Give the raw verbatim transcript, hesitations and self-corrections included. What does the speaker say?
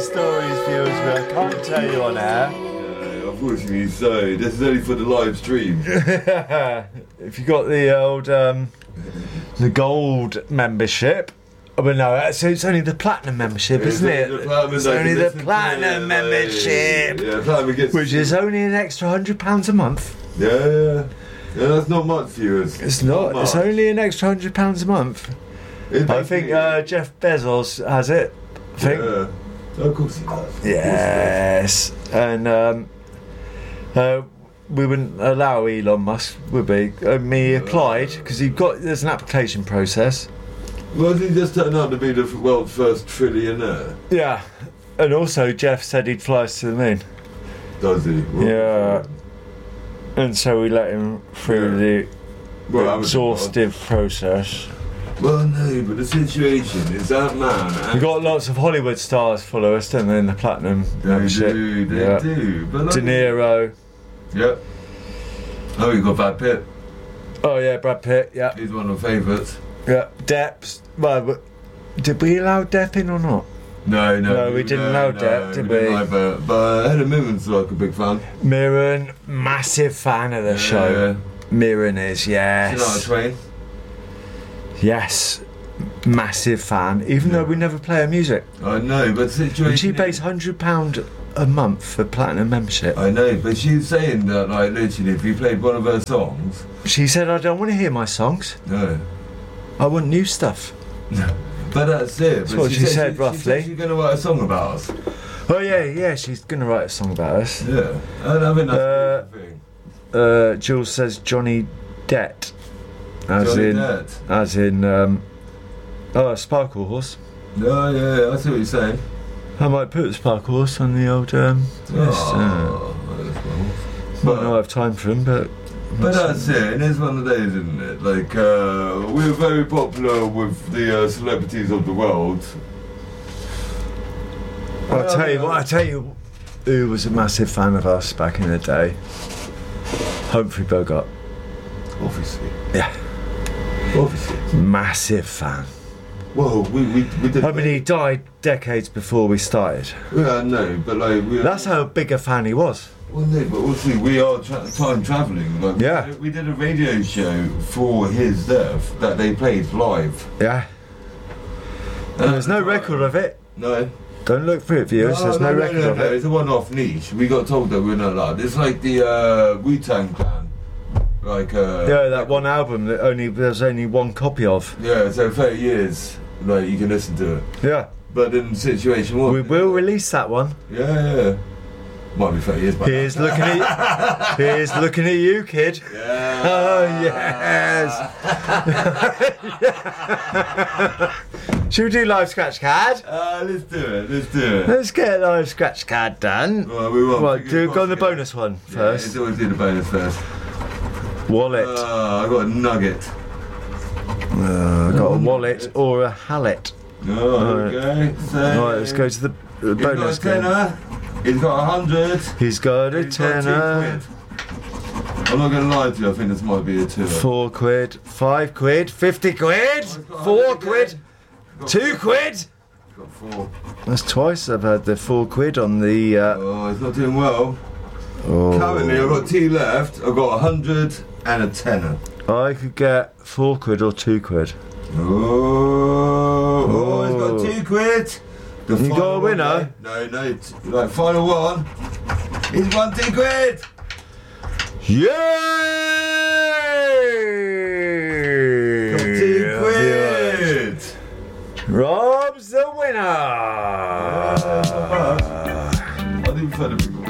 stories, viewers, but I can't tell you on air. Yeah, unfortunately, so this is only for the live stream. If you got the old, um, the gold membership. Oh, but no, so it's only the platinum membership, It's isn't it? the platinum, It's like, only the listen, platinum yeah, membership, like, yeah, platinum gets which is only an extra hundred pounds a month. Yeah, yeah, yeah, that's not much, viewers. It's not. much. It's only an extra hundred pounds a month. It's I think basically- uh, Jeff Bezos has it. I think. Yeah. Of course he does. Yes, and um, uh, we wouldn't allow Elon Musk, would we? Um, he applied because he got. There's an application process. Well, he just turned out to be the world's first trillionaire. Yeah, and also Jeff said he'd fly us to the moon. Does he? Well, Yeah, and so we let him through the well, I would- exhaustive process. Well, no, but the situation is that man. We got lots of Hollywood stars follow us, don't they, in the platinum They membership? do, they Yeah. do. But like, De Niro. Yep. Oh, you got Brad Pitt. Oh yeah, Brad Pitt. Yeah, He's one of the favourites. yeah. Depp. Well, but did we allow Depp in or not? No, no. No, we didn't allow Depp, did didn't we? like But, but Helen Mirren's like a big fan. Mirren, massive fan of the show. Mirren is, yes. Shania Twain. Yes, massive fan. Even Yeah. though we never play her music. I know, but the situation. And she is- pays hundred pound a month for platinum membership. I know, but she's saying that, like, literally, if you played one of her songs. She said, "I don't want to hear my songs. No. I want new stuff." But that's it. That's but what she said, she, roughly. She said she's going to write a song about us. Oh yeah, yeah. She's gonna write a song about us. Yeah. And I mean, that's Uh, the thing. Uh, Jules says Johnny Depp, as Johnny in, Depp. as in, um, oh, a Sparkle Horse. No, yeah, yeah, I see what you're saying. I might put the Sparkle Horse on the old. Um, yes, uh, Oh, that's well. might not have time for him, but. But that's it, and it's one of those, isn't it? Like, uh, we're very popular with the uh, celebrities of the world. I'll tell you what. I tell you, who was a massive fan of us back in the day? Humphrey Bogart. Obviously. Yeah, Obviously. massive fan. Well, we, we, we did. I mean, he died decades before we started. Yeah, no, but like. We That's how big a fan he was. Well, no, but also we are tra- time travelling. Like, Yeah. We did a radio show for his death that they played live. Yeah. And There's no record of it. No. Don't look for it, viewers. There's no, record no, of no, it. It's a one-off niche. We got told that we're not allowed. It's like the uh, Wu-Tang Clan. Like, uh, Yeah, that one album that only there's only one copy of. yeah, so thirty years, like, you can listen to it. Yeah. But in the situation one. We will release that one. Yeah, yeah. Might be thirty years back. Here's looking at here's looking at you, kid. Yeah. Oh yes. Should we do live scratch card? Uh, let's do it, let's do it. Let's get a live scratch card done. Well, we won't. Well, Fingers do go on the crossed, bonus one yeah. Yeah, first. let's always do the bonus first. Wallet. Uh, I got a nugget. Uh, got a wallet or a hallet. Oh, okay. So Right, let's go to the, the he's got bonus a game. tenner. He's got a hundred. He's got a He's got two tenner. quid. I'm not gonna lie to you. I think this might be a two. Four quid, five quid, fifty quid, four quid, two quid. Got four. That's twice I've had the four quid on the. Uh, Oh, it's not doing well. oh. Currently, I've got two left. I've got a hundred and a tenner. I could get four quid or two quid. Oh, oh, he's got two quid. The You got final a one, winner? No, no, t- like final one. He's won two quid. Yay! Got two quid. Rob's the winner. I didn't find a big one.